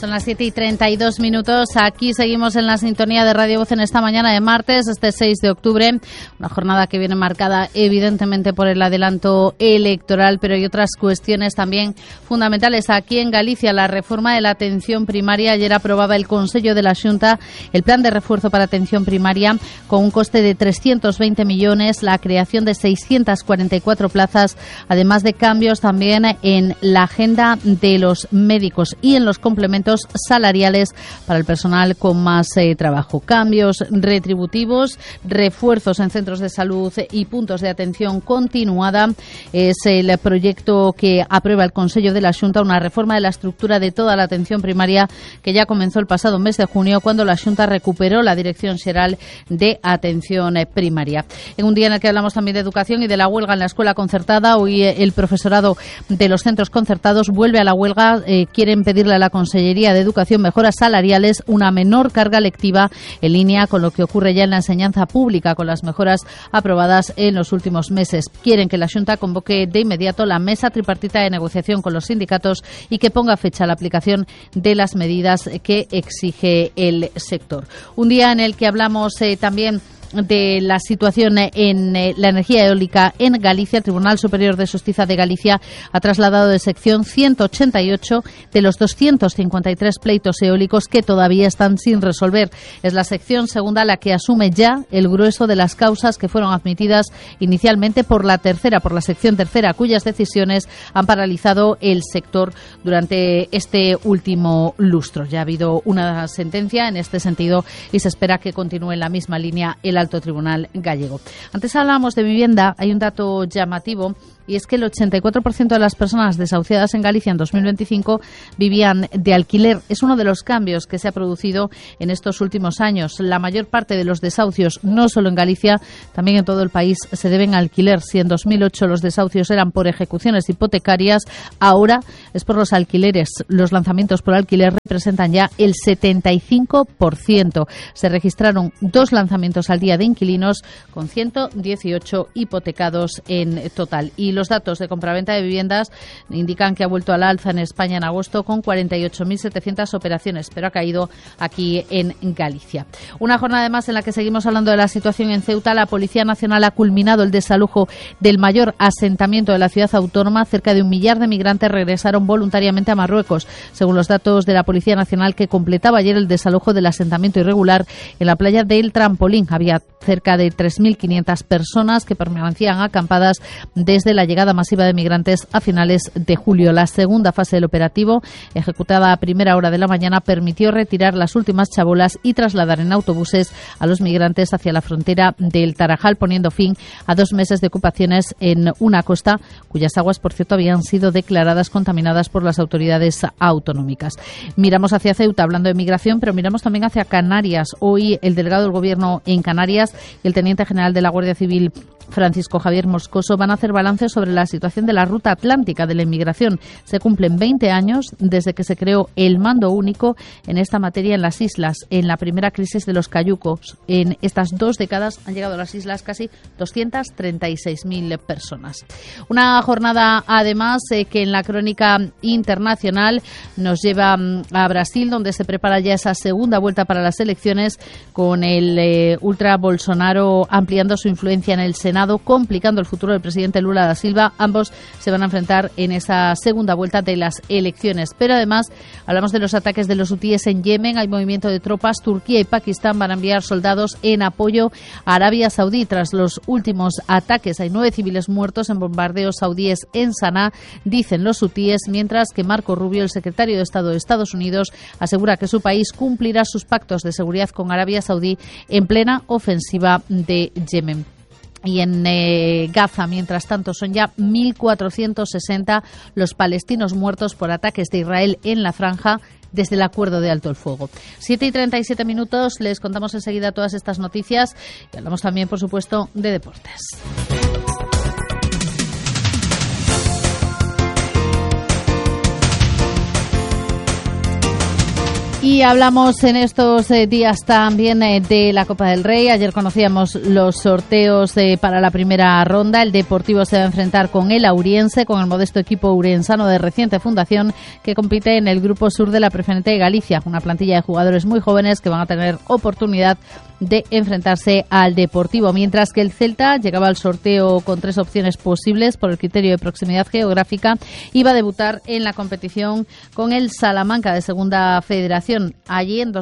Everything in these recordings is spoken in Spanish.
Son las 7:32. Aquí seguimos en la sintonía de Radio Voz en esta mañana de martes, este 6 de octubre. Una jornada que viene marcada evidentemente por el adelanto electoral, pero hay otras cuestiones también fundamentales. Aquí en Galicia, la reforma de la atención primaria. Ayer aprobaba el Consello de la Xunta el plan de refuerzo para atención primaria con un coste de 320 millones, la creación de 644 plazas, además de cambios también en la agenda de los médicos y en los complementos salariales para el personal con más trabajo. Cambios retributivos, refuerzos en centros de salud y puntos de atención continuada. Es el proyecto que aprueba el Consello de la Xunta, una reforma de la estructura de toda la atención primaria que ya comenzó el pasado mes de junio, cuando la Xunta recuperó la Dirección Xeral de Atención Primaria. En un día en el que hablamos también de educación y de la huelga en la escuela concertada, hoy el profesorado de los centros concertados vuelve a la huelga. Quieren pedirle a la Consellería de Educación mejoras salariales, una menor carga lectiva, en línea con lo que ocurre ya en la enseñanza pública con las mejoras aprobadas en los últimos meses. Quieren que la Xunta convoque de inmediato la mesa tripartita de negociación con los sindicatos y que ponga fecha a la aplicación de las medidas que exige el sector. Un día en el que hablamos también de la situación en la energía eólica en Galicia. El Tribunal Superior de Xustiza de Galicia ha trasladado de sección 188 de los 253 pleitos eólicos que todavía están sin resolver. Es la sección segunda la que asume ya el grueso de las causas que fueron admitidas inicialmente por la sección tercera, cuyas decisiones han paralizado el sector durante este último lustro. Ya ha habido una sentencia en este sentido y se espera que continúe en la misma línea el Alto Tribunal gallego. Antes hablábamos de vivienda. Hay un dato llamativo, y es que el 84% de las personas desahuciadas en Galicia en 2025 vivían de alquiler. Es uno de los cambios que se ha producido en estos últimos años. La mayor parte de los desahucios, no solo en Galicia, también en todo el país, se deben a alquiler. Si en 2008 los desahucios eran por ejecuciones hipotecarias, ahora es por los alquileres. Los lanzamientos por alquiler representan ya el 75%. Se registraron 2 lanzamientos al día de inquilinos, con 118 hipotecados en total. Y los datos de compraventa de viviendas indican que ha vuelto al alza en España en agosto, con 48.700 operaciones, pero ha caído aquí en Galicia. Una jornada además en la que seguimos hablando de la situación en Ceuta. La Policía Nacional ha culminado el desalojo del mayor asentamiento de la ciudad autónoma. Cerca de 1 millar de migrantes regresaron voluntariamente a Marruecos, según los datos de la Policía Nacional, que completaba ayer el desalojo del asentamiento irregular en la playa del Trampolín. Había cerca de 3.500 personas que permanecían acampadas desde la llegada masiva de migrantes a finales de julio. La segunda fase del operativo, ejecutada a primera hora de la mañana, permitió retirar las últimas chabolas y trasladar en autobuses a los migrantes hacia la frontera del Tarajal, poniendo fin a 2 meses de ocupaciones en una costa cuyas aguas, por cierto, habían sido declaradas contaminadas por las autoridades autonómicas. Miramos hacia Ceuta hablando de migración, pero miramos también hacia Canarias. Hoy el delegado del Gobierno en Canarias y el teniente general de la Guardia Civil, Francisco Javier Moscoso, van a hacer balance sobre la situación de la ruta atlántica de la inmigración. Se cumplen 20 años desde que se creó el mando único en esta materia en las islas. En la primera crisis de los cayucos, en estas 2 décadas, han llegado a las islas casi 236.000 personas. Una jornada, además, que en la crónica internacional nos lleva a Brasil, donde se prepara ya esa segunda vuelta para las elecciones, con el ultra Bolsonaro ampliando su influencia en el Senado, complicando el futuro del presidente Lula da Silva. Ambos se van a enfrentar en esa segunda vuelta de las elecciones. Pero además hablamos de los ataques de los hutíes en Yemen. Hay movimiento de tropas. Turquía y Pakistán van a enviar soldados en apoyo a Arabia Saudí tras los últimos ataques. Hay 9 civiles muertos en bombardeos saudíes en Saná, dicen los hutíes, mientras que Marco Rubio, el secretario de Estado de Estados Unidos, asegura que su país cumplirá sus pactos de seguridad con Arabia Saudí en plena ofensiva de Yemen. Y en Gaza, mientras tanto, son ya 1.460 los palestinos muertos por ataques de Israel en la franja desde el acuerdo de alto el fuego. 7:37, les contamos enseguida todas estas noticias y hablamos también, por supuesto, de deportes. Y hablamos en estos días también de la Copa del Rey. Ayer conocíamos los sorteos para la primera ronda. El Deportivo se va a enfrentar con el Auriense, con el modesto equipo urensano de reciente fundación que compite en el Grupo Sur de la Preferente de Galicia. Una plantilla de jugadores muy jóvenes que van a tener oportunidad de enfrentarse al Deportivo, mientras que el Celta llegaba al sorteo con 3 opciones posibles por el criterio de proximidad geográfica. Iba a debutar en la competición con el Salamanca de Segunda Federación. Allí en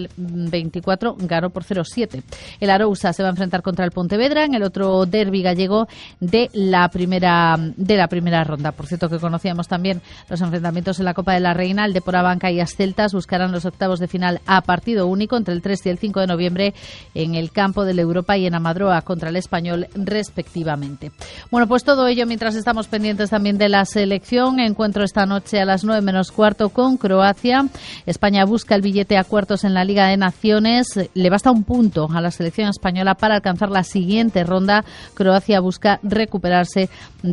2024 ganó por 0-7. El Arousa se va a enfrentar contra el Pontevedra en el otro derbi gallego de la primera ronda. Por cierto, que conocíamos también los enfrentamientos en la Copa de la Reina. El Depor Abanca y las Celtas buscarán los octavos de final a partido único entre el 3 y el 5 de noviembre en el campo del Europa y en Amadroa contra el Español, respectivamente. Bueno, pues todo ello mientras estamos pendientes también de la selección. Encuentro esta noche a las 9 menos cuarto con Croacia. España busca el billete a cuartos en la Liga de Naciones. Le basta un punto a la selección española para alcanzar la siguiente ronda. Croacia busca recuperarse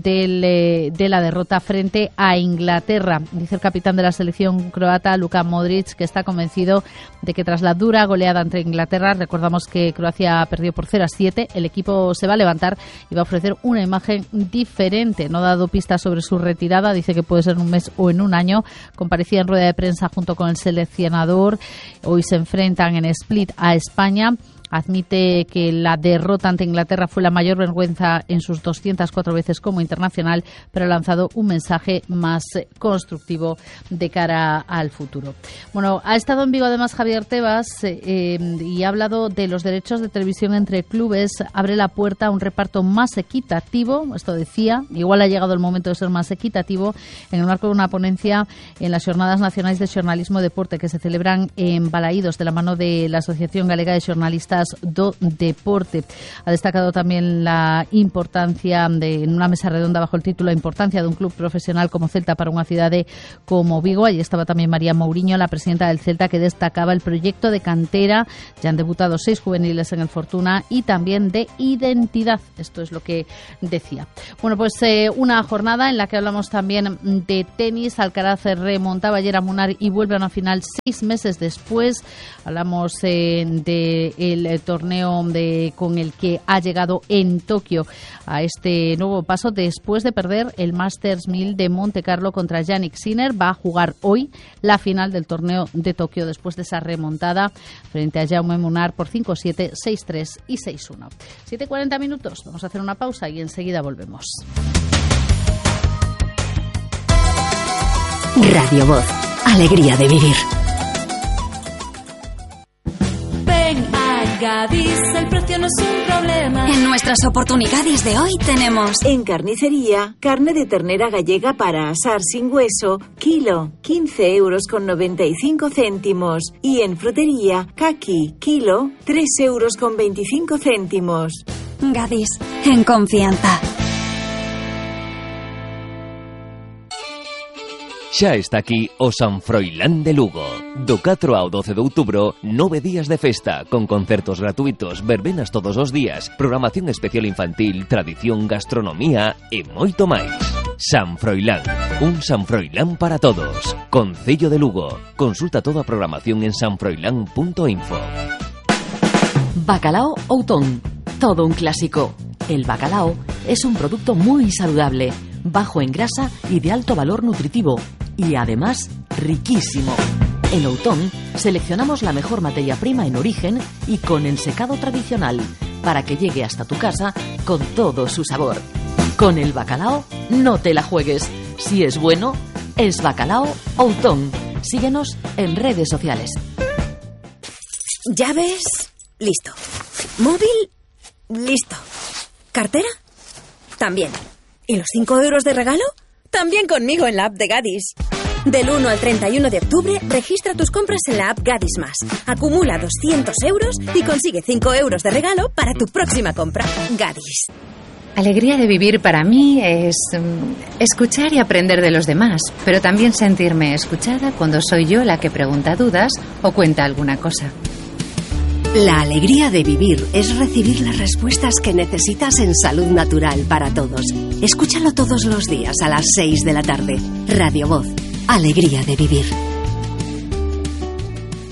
de la derrota frente a Inglaterra. Dice el capitán de la selección croata, Luka Modric, que está convencido de que tras la dura goleada entre Inglaterra, recordamos que Croacia perdió por 0-7, el equipo se va a levantar y va a ofrecer una imagen diferente. No ha dado pistas sobre su retirada, dice que puede ser en un mes o en un año. Comparecía en rueda de prensa junto con el seleccionador. Hoy se enfrentan en Split a España. Admite que la derrota ante Inglaterra fue la mayor vergüenza en sus 204 veces como internacional, pero ha lanzado un mensaje más constructivo de cara al futuro. Bueno, ha estado en Vigo además Javier Tebas y ha hablado de los derechos de televisión entre clubes. Abre la puerta a un reparto más equitativo, esto decía, igual ha llegado el momento de ser más equitativo, en el marco de una ponencia en las Jornadas Nacionales de Xornalismo y Deporte que se celebran en Balaídos de la mano de la Asociación Galega de Xornalistas do Deporte. Ha destacado también la importancia en una mesa redonda bajo el título La importancia de un club profesional como Celta para una ciudad como Vigo. Allí estaba también María Mourinho, la presidenta del Celta, que destacaba el proyecto de cantera. Ya han debutado 6 juveniles en el Fortuna y también de identidad. Esto es lo que decía. Bueno, pues una jornada en la que hablamos también de tenis. Alcaraz remontaba ayer a Munar y vuelve a una final 6 meses después. Hablamos del torneo con el que ha llegado en Tokio a este nuevo paso después de perder el Masters 1000 de Monte Carlo contra Jannik Sinner. Va a jugar hoy la final del torneo de Tokio después de esa remontada frente a Jaume Munar por 5-7, 6-3 y 6-1. 7:40 minutos. Vamos a hacer una pausa y enseguida volvemos. Radio Voz. Alegría de vivir. Gadis, el precio no es un problema. En nuestras oportunidades de hoy tenemos en carnicería, carne de ternera gallega para asar sin hueso, kilo, 15,95 €. Y en frutería, caqui, kilo, 3,25 €. Gadis, en confianza. Xa está aquí o San Froilán de Lugo. Do 4 ao 12 de outubro, 9 días de festa, con concertos gratuitos, verbenas todos os días, programación especial infantil, tradición, gastronomía e moito máis. San Froilán, un San Froilán para todos. Concello de Lugo. Consulta toda a programación en sanfroilán.info. Bacalao Outón, todo un clásico. El bacalao es un producto muy saludable, bajo en grasa y de alto valor nutritivo, y además riquísimo. En Outón seleccionamos la mejor materia prima en origen y con ensecado tradicional para que llegue hasta tu casa con todo su sabor. Con el bacalao no te la juegues. Si es bueno, es Bacalao Outón. Síguenos en redes sociales. Llaves, listo. Móvil, listo. ¿Cartera? También. ¿Y los 5 € de regalo? También conmigo en la app de Gadis. Del 1 al 31 de octubre, registra tus compras en la app Gadis Más. Acumula 200 € y consigue 5 € de regalo para tu próxima compra. Gadis. Alegría de vivir para mí es escuchar y aprender de los demás, pero también sentirme escuchada cuando soy yo la que pregunta dudas o cuenta alguna cosa. La alegría de vivir es recibir las respuestas que necesitas en Salud Natural para Todos. Escúchalo todos los días a las 6 de la tarde. Radio Voz. Alegría de vivir.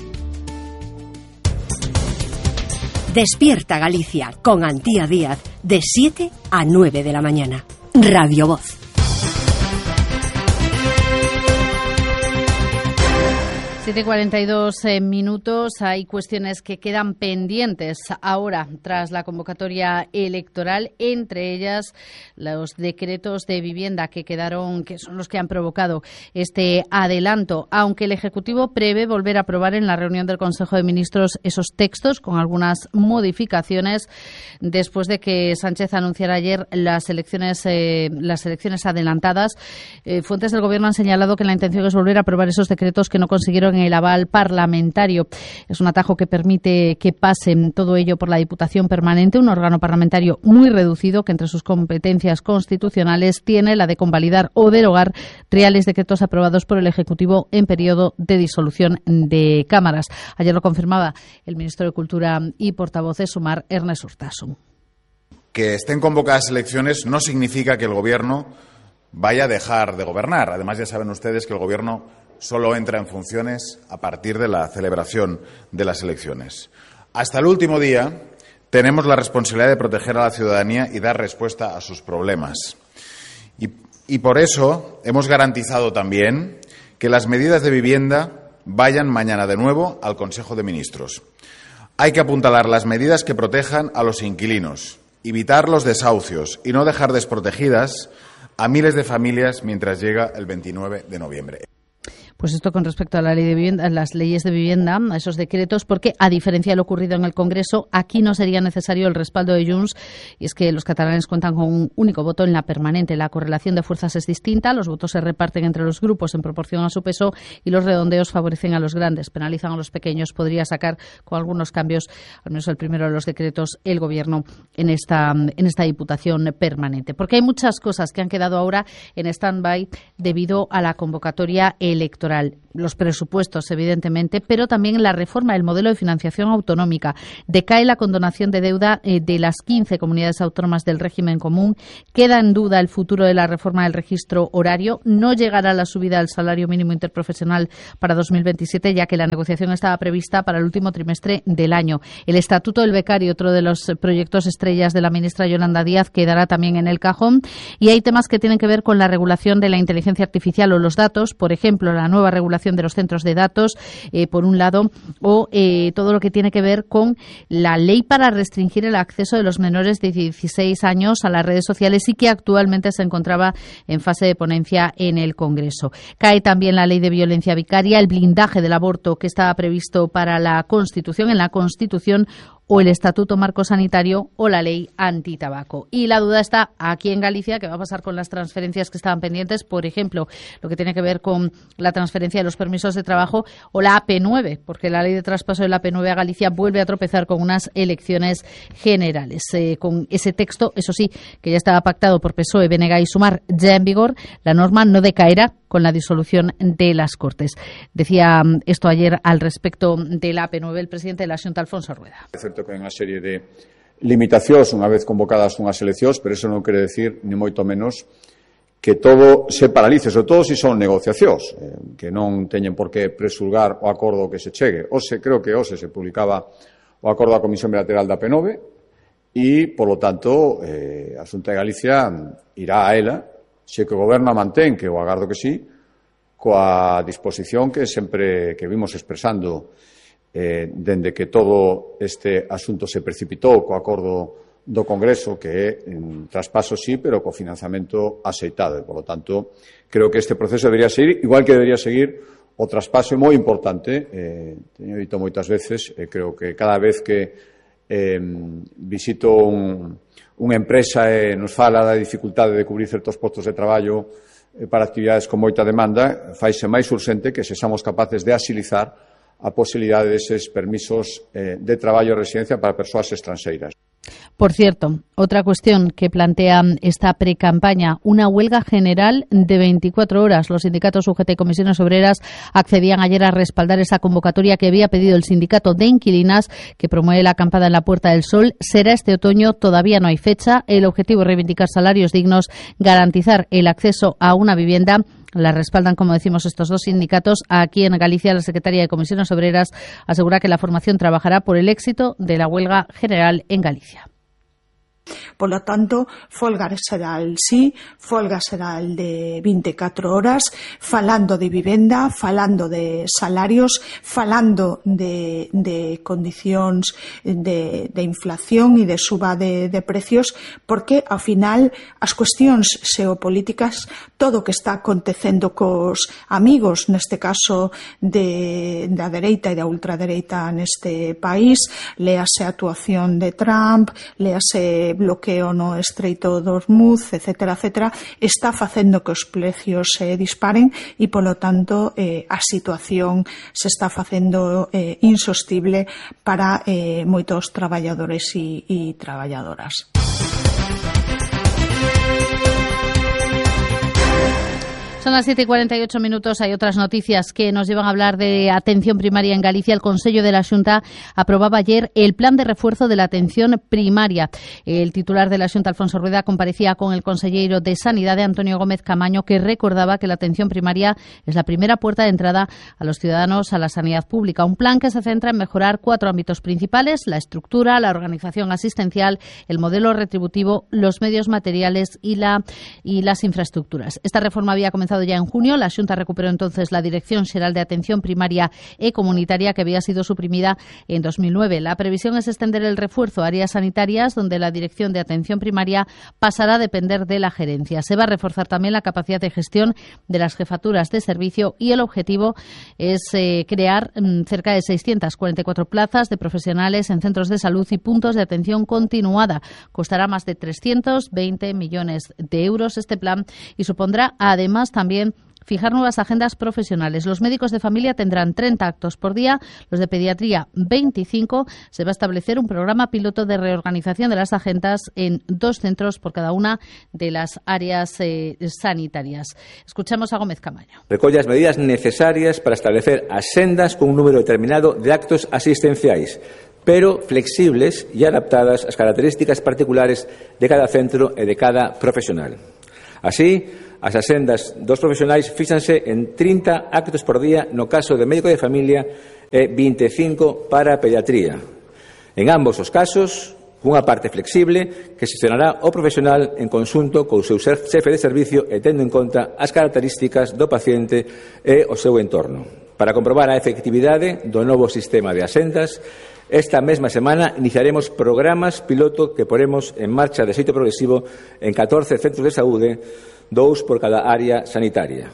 Despierta Galicia con Antía Díaz de 7 a 9 de la mañana. Radio Voz. 7:42 minutos. Hay cuestiones que quedan pendientes ahora tras la convocatoria electoral, entre ellas los decretos de vivienda que son los que han provocado este adelanto. Aunque el Ejecutivo prevé volver a aprobar en la reunión del Consejo de Ministros esos textos con algunas modificaciones después de que Sánchez anunciara ayer las elecciones adelantadas. Fuentes del Gobierno han señalado que la intención es volver a aprobar esos decretos que no consiguieron el aval parlamentario. Es un atajo que permite que pase todo ello por la Diputación Permanente, un órgano parlamentario muy reducido que entre sus competencias constitucionales tiene la de convalidar o derogar reales decretos aprobados por el Ejecutivo en periodo de disolución de cámaras. Ayer lo confirmaba el ministro de Cultura y portavoz de Sumar, Ernest Urtasun. Que estén convocadas elecciones no significa que el Gobierno vaya a dejar de gobernar. Además, ya saben ustedes que el Gobierno solo entra en funciones a partir de la celebración de las elecciones. Hasta el último día tenemos la responsabilidad de proteger a la ciudadanía y dar respuesta a sus problemas. Y por eso hemos garantizado también que las medidas de vivienda vayan mañana de nuevo al Consejo de Ministros. Hay que apuntalar las medidas que protejan a los inquilinos, evitar los desahucios y no dejar desprotegidas a miles de familias mientras llega el 29 de noviembre. Pues esto con respecto a la ley de vivienda, las leyes de vivienda, a esos decretos, porque a diferencia de lo ocurrido en el Congreso, aquí no sería necesario el respaldo de Junts, y es que los catalanes cuentan con un único voto en la permanente. La correlación de fuerzas es distinta, los votos se reparten entre los grupos en proporción a su peso y los redondeos favorecen a los grandes, penalizan a los pequeños. Podría sacar con algunos cambios, al menos el primero de los decretos, el Gobierno en esta Diputación Permanente. Porque hay muchas cosas que han quedado ahora en stand-by debido a la convocatoria electoral. Los presupuestos, evidentemente, pero también la reforma del modelo de financiación autonómica. Decae la condonación de deuda de las 15 comunidades autónomas del régimen común. Queda en duda el futuro de la reforma del registro horario. No llegará la subida del salario mínimo interprofesional para 2027, ya que la negociación estaba prevista para el último trimestre del año. El Estatuto del Becario, otro de los proyectos estrellas de la ministra Yolanda Díaz, quedará también en el cajón. Y hay temas que tienen que ver con la regulación de la inteligencia artificial o los datos, por ejemplo, la nueva regulación de los centros de datos, por un lado, o todo lo que tiene que ver con la ley para restringir el acceso de los menores de 16 años a las redes sociales y que actualmente se encontraba en fase de ponencia en el Congreso. Cae también la ley de violencia vicaria, el blindaje del aborto que estaba previsto para la Constitución, en la Constitución, o el Estatuto Marco Sanitario o la ley antitabaco. Y la duda está aquí en Galicia, ¿qué va a pasar con las transferencias que estaban pendientes? Por ejemplo, lo que tiene que ver con la transferencia de los permisos de trabajo o la AP9, porque la ley de traspaso de la AP9 a Galicia vuelve a tropezar con unas elecciones generales. Con ese texto, eso sí, que ya estaba pactado por PSOE, BNG y Sumar, ya en vigor, la norma no decaerá con la disolución de las Cortes. Decía esto ayer al respecto de la AP9 el presidente de la Xunta, Alfonso Rueda. É certo que hai unha serie de limitacións unha vez convocadas unhas eleccións, pero eso non quere decir, ni moito menos, que todo se paralice, sobre todo se son negociacións, que non teñen por que presulgar o acordo que se chegue. Creo que hoxe se publicaba o acordo da Comisión Bilateral da AP9 e, polo tanto, a Xunta de Galicia irá a ela, se que o Goberno a mantén, que o agardo que sí, coa disposición que sempre que vimos expresando dende que todo este asunto se precipitou co acordo do Congreso, que é en traspaso sí, pero co financiamento aceitado. E, polo tanto, creo que este proceso debería seguir, igual que debería seguir o traspaso moi importante. Teño dito moitas veces, creo que cada vez que visito unha empresa e nos fala da dificultade de cubrir certos postos de traballo para actividades con moita demanda, faise máis urxente que sexamos capaces de axilizar a posibilidade deses permisos de traballo e residencia para persoas estranxeiras. Por cierto, otra cuestión que plantea esta precampaña, una huelga general de 24 horas. Los sindicatos UGT y comisiones obreras accedían ayer a respaldar esa convocatoria que había pedido el sindicato de inquilinas que promueve la acampada en la Puerta del Sol. Será este otoño, todavía no hay fecha. El objetivo es reivindicar salarios dignos, garantizar el acceso a una vivienda. La respaldan, como decimos, estos dos sindicatos. Aquí en Galicia, la secretaria de Comisiones Obreras asegura que la formación trabajará por el éxito de la huelga general en Galicia. Polo tanto, folga será el sí, folga será el de 24 horas, falando de vivenda, falando de salarios, falando de condicións de inflación e de suba de precios, porque, ao final, as cuestións xeopolíticas, todo o que está acontecendo cos amigos, neste caso da dereita e da ultradereita neste país, léase a actuación de Trump, léase bloqueo no Estreito de Hormuz, etcétera, etcétera, está facendo que os precios se disparen e, polo tanto, a situación se está facendo insostible para moitos traballadores e traballadoras. Son las 7:48. Hay otras noticias que nos llevan a hablar de atención primaria en Galicia. El Consello de la Xunta aprobaba ayer el plan de refuerzo de la atención primaria. El titular de la Xunta, Alfonso Rueda, comparecía con el conselleiro de Sanidade, Antonio Gómez Camaño, que recordaba que la atención primaria es la primera puerta de entrada a los ciudadanos a la sanidad pública. Un plan que se centra en mejorar 4 ámbitos principales: la estructura, la organización asistencial, el modelo retributivo, los medios materiales y las infraestructuras. Esta reforma había comenzado ya en junio. La Xunta recuperó entonces la Dirección Xeral de Atención Primaria e Comunitaria, que había sido suprimida en 2009. La previsión es extender el refuerzo a áreas sanitarias, donde la Dirección de Atención Primaria pasará a depender de la gerencia. Se va a reforzar también la capacidad de gestión de las jefaturas de servicio y el objetivo es crear cerca de 644 plazas de profesionales en centros de salud y puntos de atención continuada. Costará más de 320 millones de euros este plan y supondrá además también fijar nuevas agendas profesionales. Los médicos de familia tendrán 30 actos por día, los de pediatría 25. Se va a establecer un programa piloto de reorganización de las agendas en 2 centros por cada una de las áreas sanitarias. Escuchamos a Gómez Camaño. Recolle as medidas necesarias para establecer as sendas con un número determinado de actos asistenciais, pero flexibles e adaptadas ás características particulares de cada centro e de cada profesional. Así, as asendas dos profesionais fíxanse en 30 actos por día no caso de médico de familia e 25 para a pediatría. En ambos os casos, unha parte flexible que xestionará o profesional en conxunto co seu xefe de servicio e tendo en conta as características do paciente e o seu entorno. Para comprobar a efectividade do novo sistema de asendas, esta mesma semana iniciaremos programas piloto que poremos en marcha de xeito progresivo en 14 centros de saúde, 2 por cada área sanitaria.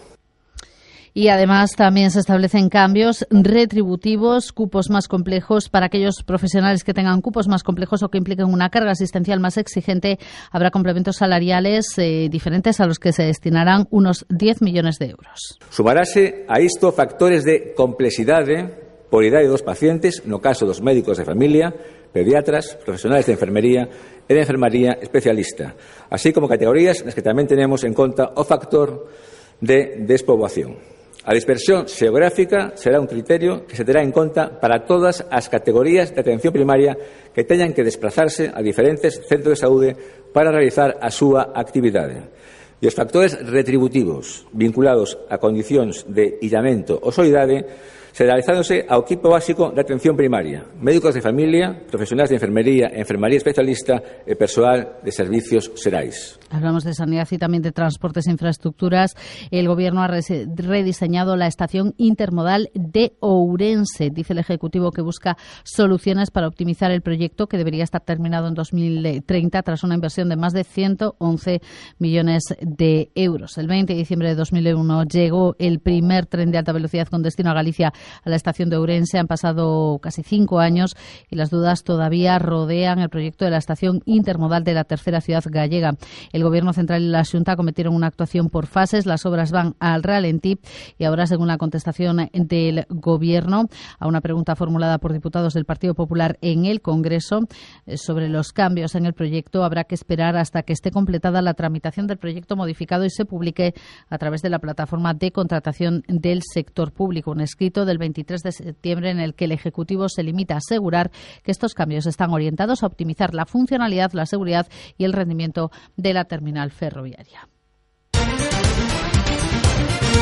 Y además también se establecen cambios retributivos, cupos más complejos para aquellos profesionales que tengan cupos más complejos o que impliquen una carga asistencial más exigente. Habrá complementos salariales diferentes a los que se destinarán unos 10 millones de euros. Sumarase a isto factores de complexidade por idade dos pacientes, no caso dos médicos de familia, pediatras, profesionales de enfermería e de enfermaría especialista, así como categorías nas que tamén tenemos en conta o factor de despoboación. A dispersión xeográfica será un criterio que se terá en conta para todas as categorías de atención primaria que teñan que desplazarse a diferentes centros de saúde para realizar a súa actividade. E os factores retributivos vinculados a condicións de illamento ou soidade generalizándose ao equipo básico de atención primaria, médicos de familia, profesionales de enfermería, enfermaría especialista e persoal de servicios xerais. Hablamos de sanidad y también de transportes e infraestructuras. El Gobierno ha rediseñado la estación intermodal de Ourense. Dice el Ejecutivo que busca soluciones para optimizar el proyecto, que debería estar terminado en 2030 tras una inversión de más de 111 millones de euros. El 20 de diciembre de 2001 llegó el primer tren de alta velocidad con destino a Galicia a la estación de Ourense. Han pasado casi 5 años y las dudas todavía rodean el proyecto de la estación intermodal de la tercera ciudad gallega. El Gobierno Central y la Xunta cometieron una actuación por fases. Las obras van al ralentí y ahora, según la contestación del Gobierno a una pregunta formulada por diputados del Partido Popular en el Congreso sobre los cambios en el proyecto, habrá que esperar hasta que esté completada la tramitación del proyecto modificado y se publique a través de la plataforma de contratación del sector público. Un escrito del 23 de septiembre en el que el Ejecutivo se limita a asegurar que estos cambios están orientados a optimizar la funcionalidad, la seguridad y el rendimiento de la terminal ferroviaria.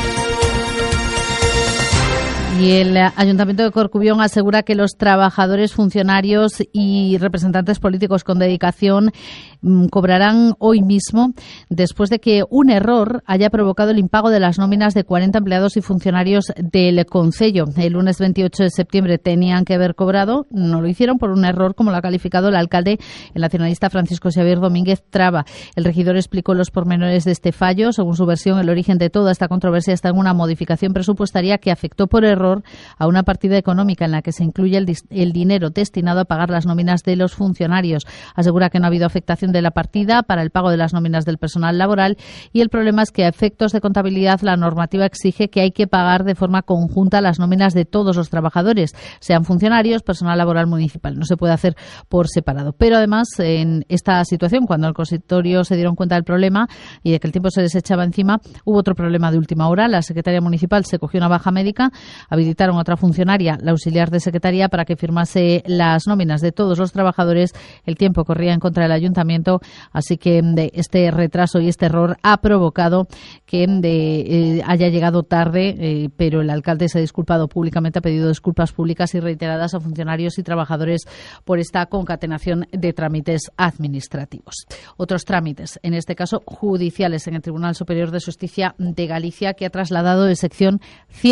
Y el Ayuntamiento de Corcubión asegura que los trabajadores, funcionarios y representantes políticos con dedicación cobrarán hoy mismo después de que un error haya provocado el impago de las nóminas de 40 empleados y funcionarios del concello. El lunes 28 de septiembre tenían que haber cobrado, no lo hicieron por un error, como lo ha calificado el alcalde, el nacionalista Francisco Xavier Domínguez Traba. El regidor explicó los pormenores de este fallo. Según su versión, el origen de toda esta controversia está en una modificación presupuestaria que afectó por error a una partida económica en la que se incluye el dinero destinado a pagar las nóminas de los funcionarios. Asegura que no ha habido afectación de la partida para el pago de las nóminas del personal laboral y el problema es que a efectos de contabilidad la normativa exige que hay que pagar de forma conjunta las nóminas de todos los trabajadores, sean funcionarios, personal laboral municipal. No se puede hacer por separado. Pero además, en esta situación, cuando el consistorio se dieron cuenta del problema y de que el tiempo se les echaba encima, hubo otro problema de última hora. La secretaria municipal se cogió una baja médica, habilitaron a otra funcionaria, la auxiliar de secretaría, para que firmase las nóminas de todos los trabajadores. El tiempo corría en contra del ayuntamiento, así que este retraso y este error ha provocado que haya llegado tarde, pero el alcalde se ha disculpado públicamente, ha pedido disculpas públicas y reiteradas a funcionarios y trabajadores por esta concatenación de trámites administrativos. Otros trámites, en este caso judiciales, en el Tribunal Superior de Justicia de Galicia, que ha trasladado de sección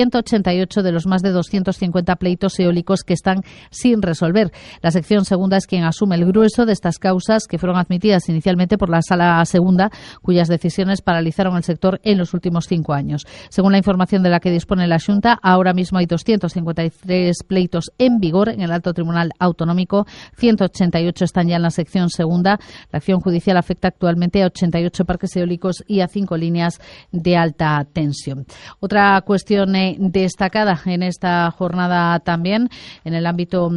188 de los más de 250 pleitos eólicos que están sin resolver. La sección segunda es quien asume el grueso de estas causas, que fueron admitidas inicialmente por la Sala Segunda, cuyas decisiones paralizaron el sector en los últimos 5 años. Según la información de la que dispone la Xunta, ahora mismo hay 253 pleitos en vigor en el Alto Tribunal Autonómico, 188 están ya en la sección segunda. La acción judicial afecta actualmente a 88 parques eólicos y a 5 líneas de alta tensión. Otra cuestión destacada en esta jornada también, en el ámbito,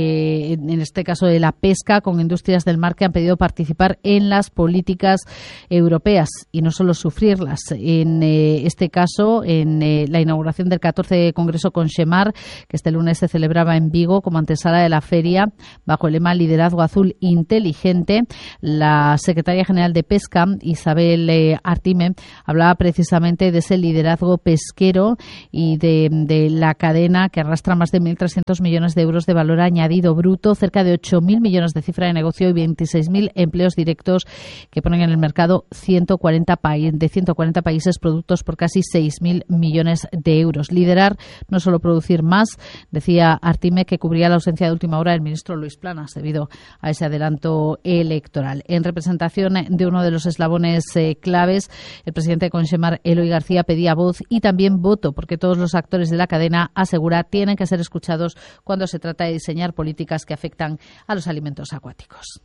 en este caso de la pesca, con industrias del mar que han pedido participar en las políticas europeas y no solo sufrirlas. En este caso, en la inauguración del 14 Congreso Conxemar, que este lunes se celebraba en Vigo como antesala de la feria, bajo el lema Liderazgo Azul Inteligente, la secretaria general de Pesca, Isabel Artime, hablaba precisamente de ese liderazgo pesquero y de la cadena que arrastra más de 1.300 millones de euros de valor añadido bruto, cerca de 8.000 millones de cifra de negocio y 26.000 empleos directos que ponen en el mercado 140 países productos por casi 6.000 millones de euros. Liderar, no solo producir más, decía Artime, que cubría la ausencia de última hora del ministro Luis Planas debido a ese adelanto electoral. En representación de uno de los eslabones claves, el presidente de Conxemar, Eloy García, pedía voz y también voto, porque todos los actores de la cadena, asegura, tienen que ser escuchados cuando se trata de diseñar políticas que afectan a los alimentos acuáticos.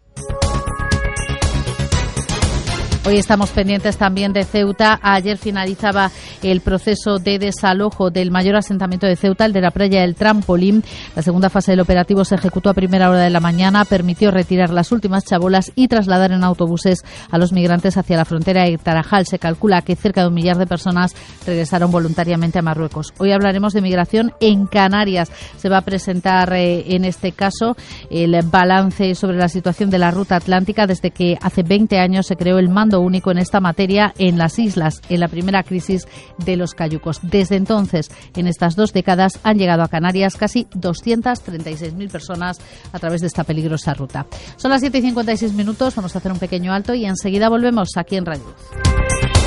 Hoy estamos pendientes también de Ceuta. Ayer finalizaba el proceso de desalojo del mayor asentamiento de Ceuta, el de la playa del Trampolín. La segunda fase del operativo se ejecutó a primera hora de la mañana, permitió retirar las últimas chabolas y trasladar en autobuses a los migrantes hacia la frontera de Tarajal. Se calcula que cerca de 1 millar de personas regresaron voluntariamente a Marruecos. Hoy hablaremos de migración en Canarias. Se va a presentar en este caso el balance sobre la situación de la ruta atlántica desde que hace 20 años se creó el mando único en esta materia en las islas, en la primera crisis de los cayucos. Desde entonces, en estas 2 décadas, han llegado a Canarias casi 236.000 personas a través de esta peligrosa ruta. Son las 7:56 minutos, vamos a hacer un pequeño alto y enseguida volvemos aquí en Radio Luz.